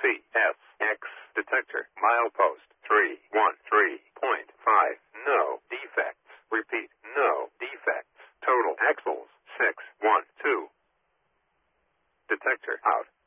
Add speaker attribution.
Speaker 1: CSX detector. Milepost 313.5. No defects. Repeat, no defects. Total axles 612. Detector out.